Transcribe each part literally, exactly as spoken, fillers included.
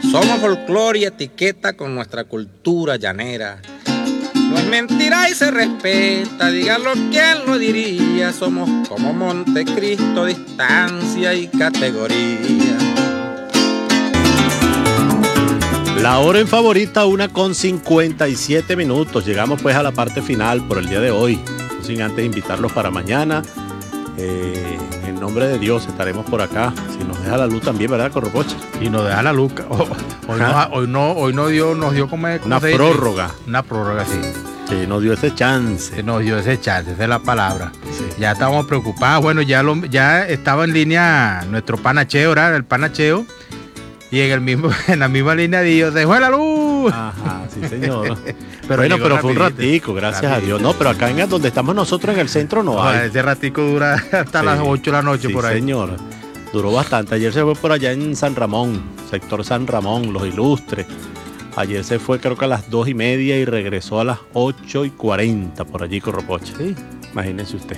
Somos folclore y etiqueta con nuestra cultura llanera. No es mentira y se respeta, dígalo quien lo diría. Somos como Montecristo, distancia y categoría. La hora en favorita, una con cincuenta y siete minutos. Llegamos pues a la parte final por el día de hoy. No sin antes invitarlos para mañana. Eh, en nombre de Dios estaremos por acá. Si nos deja la luz también, ¿verdad, Corropocha? Y nos deja la luz. Oh, hoy, no, hoy no, hoy no dio, nos dio como una prórroga. Una prórroga, sí. Sí, nos dio ese chance. Sí, nos dio ese chance, esa es la palabra. Sí. Ya estábamos preocupados. Bueno, ya lo, ya estaba en línea nuestro panacheo, ¿verdad? El panacheo. Y en el mismo, en la misma línea de Dios, se fue la luz. Ajá, sí, señor. Pero bueno, pero fue un ratico, gracias rapidito. a Dios. No, pero acá en donde estamos nosotros en el centro no, no hay. Ese ratico dura hasta sí, las ocho de la noche sí, por ahí. Señor. Duró bastante. Ayer se fue por allá en San Ramón, sector San Ramón, Los Ilustres. Ayer se fue creo que a las dos y media y regresó a las ocho y cuarenta por allí, Corropocha. Sí. Imagínense usted.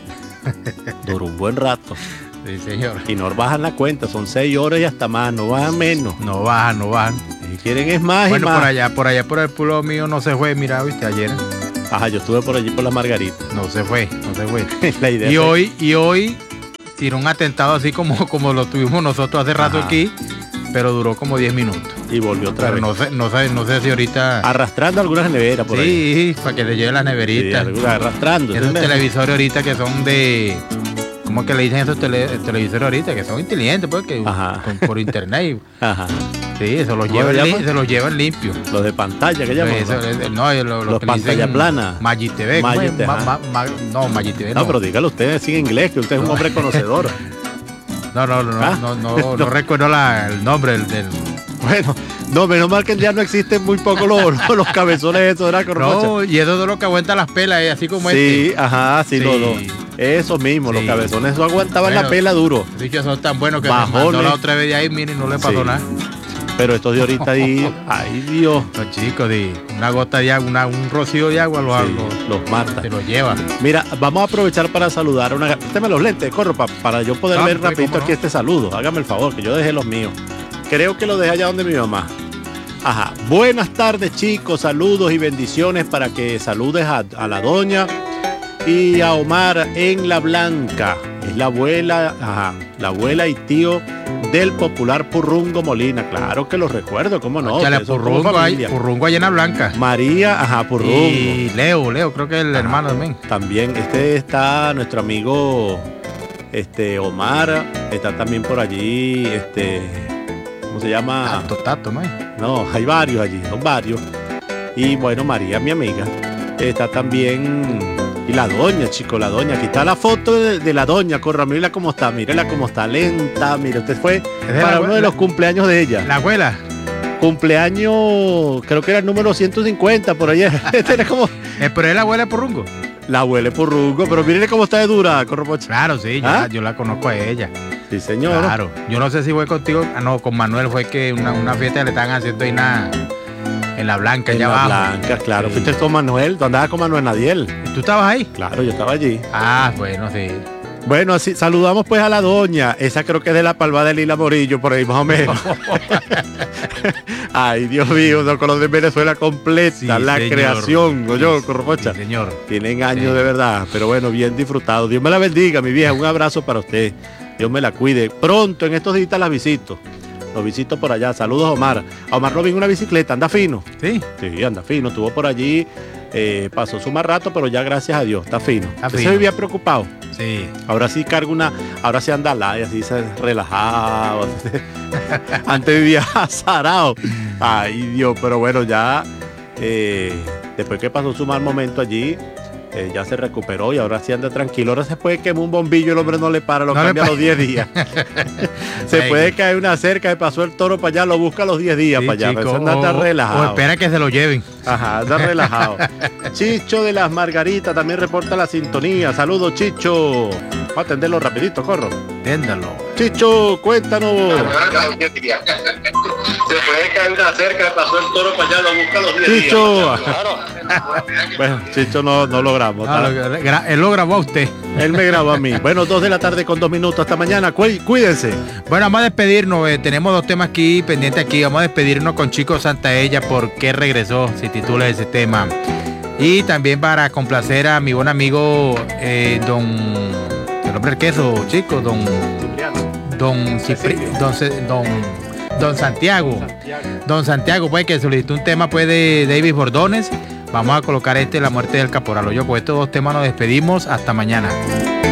Duró un buen rato. Sí, señor. Y no bajan la cuenta, son seis horas y hasta más, no bajan menos. No bajan, no bajan. Si quieren es más bueno, y más. por allá, por allá, por el pueblo mío no se fue, mira, viste, ayer. Ajá, yo estuve por allí por las Margaritas. No se fue, no se fue. La idea y fue... hoy, y hoy tiró un atentado así como, como lo tuvimos nosotros hace rato Ajá. aquí, pero duró como diez minutos. Y volvió otra pero vez. No sé, no sé, no sé si ahorita. Arrastrando algunas neveras por sí, ahí. Sí, para que le lleve las neveritas. Sí, arrastrando. Esos televisores ahorita que son de. ¿Cómo que le dicen esos tele, televisores ahorita? Que son inteligentes, pues, que con, por internet. Ajá. Sí, eso los llevan, li, se los llevan limpios. Los de pantalla, ¿qué llaman? Eso, no, lo, lo los que pantalla plana. Maggi T V. Maggi T V. Ma, ma, ma, no, Maggi T V. No, no, pero dígalo usted sin inglés, que usted es un hombre conocedor. No, no, no, ¿Ah? no, no, no, no recuerdo la, el nombre del, del... Bueno, no, menos mal que ya no existen muy poco los, los cabezones esos, ¿verdad, Corropocha? No, y eso es lo que aguanta las pelas, ¿eh? Así como sí, este. Sí, ajá, sí, sí. No, no. Eso mismo, sí. Los cabezones eso aguantaban bueno, la pela duro. Los dichos son tan buenos que Bajones. Me mandó la otra vez de ahí, miren, no le pasó sí. nada. Pero estos de ahorita ahí, ay Dios. Los chicos, de una gota de agua, una, un rocío de agua los, sí, los, los mata. Se los lleva. Mira, vamos a aprovechar para saludar a una. Préstame los lentes, corro, pa, para yo poder ah, ver rapidito aquí no. este saludo. Hágame el favor, que yo dejé los míos. Creo que los dejé allá donde mi mamá. Ajá. Buenas tardes, chicos. Saludos y bendiciones para que saludes a, a la doña y a Omar en La Blanca. Es la abuela, ajá, la abuela y tío del popular Purrungo Molina. Claro que lo recuerdo, ¿cómo no? Échale Purrungo, ahí, Purrungo allá en La Blanca. María, ajá, Purrungo. Y Leo, Leo, creo que es el ajá, hermano también. También, este está nuestro amigo este Omar, está también por allí, este, ¿cómo se llama? Tato, Tato, ¿no? No, hay varios allí, son varios. Y bueno, María, mi amiga, está también... Y la doña, chico, la doña. Aquí está la foto de, de la doña. Corra, mírela cómo está, mírela cómo está lenta. Mire, usted fue para uno de los cumpleaños de ella. ¿La abuela? Cumpleaños, creo que era el número ciento cincuenta, por allá. Este era como... Eh, pero es la abuela de Purrungo. La abuela de Purrungo, pero mírele cómo está de dura, Corropocha. Claro, sí, ¿Ah? yo, yo la conozco a ella. Sí, señor. Claro. Yo no sé si fue contigo. Ah, no, con Manuel fue que una, una fiesta le estaban haciendo ahí nada. En La Blanca, allá abajo. En La Blanca, claro. Sí. Fuiste con Manuel, tú andabas con Manuel Nadiel. ¿Tú estabas ahí? Claro, yo estaba allí. Ah, bueno, sí. Bueno, así saludamos pues a la doña. Esa creo que es de la Palma de Lila Morillo, por ahí más o menos. Ay, Dios mío, no, con los de Venezuela completa, sí, la señor. Creación, ¿no? Yo, Corropocha. Sí, señor. Tienen años sí. de verdad, pero bueno, bien disfrutado. Dios me la bendiga, mi vieja. Un abrazo para usted. Dios me la cuide. Pronto, en estos días las visito. Los visito por allá. Saludos a Omar. A Omar lo vi en una bicicleta, anda fino. Sí. Sí, anda fino. Estuvo por allí, eh, pasó su más rato, pero ya gracias a Dios, está fino. Está Usted fino. se vivía preocupado. Sí. Ahora sí carga una, ahora sí anda la y así se relajado. Antes vivía azarado. Ay Dios, pero bueno, ya eh, después que pasó su mal momento allí, Eh, ya se recuperó y ahora sí anda tranquilo. Ahora se puede quemar un bombillo, el hombre no le para, lo no cambia a los diez días. Se puede caer una cerca, y pasó el toro para allá, lo busca a los diez días sí, para allá. Chico, pero anda, anda relajado. O espera que se lo lleven. Ajá, anda relajado. Chicho de las Margaritas también reporta la sintonía. Saludos, Chicho. Vamos a atenderlo rapidito, corro. Aténdalo. Chicho, cuéntanos. Se puede cantar cerca, pasó el toro para allá, lo busca los diez Chicho. días. Claro. Bueno, Chicho no, no logramos. No, lo- gra- él lo grabó a usted. Él me grabó a mí. Bueno, dos de la tarde con dos minutos. Hasta mañana. Cuí- Cuídense. Bueno, vamos a despedirnos. eh, tenemos dos temas aquí pendientes aquí. Vamos a despedirnos con Chico Santaella. ¿Por qué regresó? Se titula ese tema. Y también para complacer a mi buen amigo eh, don... ¿El nombre del queso, chicos? Don... Don, Cipri- don, Ce- don, don Santiago. Don Santiago, pues que solicitó un tema pues de David Bordones. Vamos a colocar este, La muerte del caporal. Yo con estos dos temas nos despedimos. Hasta mañana.